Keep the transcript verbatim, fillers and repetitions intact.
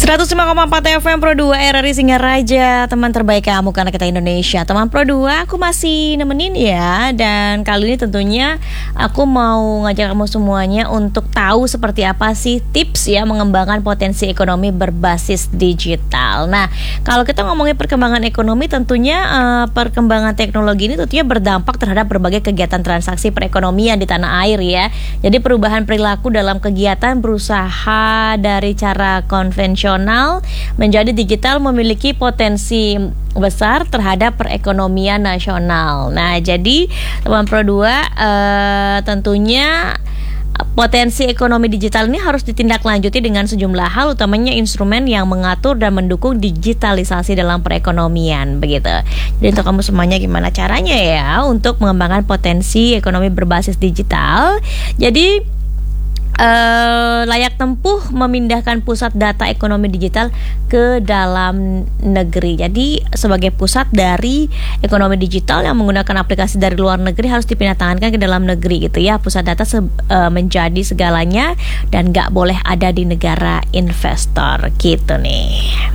seratus lima koma empat F M Pro dua R R I Singaraja, teman terbaik kamu karena kita Indonesia. Teman Pro dua, aku masih nemenin ya. Dan kali ini tentunya aku mau ngajak kamu semuanya untuk tahu seperti apa sih tips ya mengembangkan potensi ekonomi berbasis digital. Nah, kalau kita ngomongin perkembangan ekonomi, tentunya uh, perkembangan teknologi ini tentunya berdampak terhadap berbagai kegiatan transaksi perekonomian di tanah air ya. Jadi perubahan perilaku dalam kegiatan berusaha dari cara konvensional menjadi digital memiliki potensi besar terhadap perekonomian nasional. Nah, jadi teman Pro dua uh, tentunya potensi ekonomi digital ini harus ditindaklanjuti dengan sejumlah hal, utamanya instrumen yang mengatur dan mendukung digitalisasi dalam perekonomian, begitu. Jadi untuk kamu semuanya, gimana caranya ya untuk mengembangkan potensi ekonomi berbasis digital? Jadi Uh, layak tempuh memindahkan pusat data ekonomi digital ke dalam negeri. Jadi sebagai pusat dari ekonomi digital yang menggunakan aplikasi dari luar negeri harus dipindah tangankan ke dalam negeri gitu ya. Pusat data se- uh, menjadi segalanya dan gak boleh ada di negara investor gitu nih.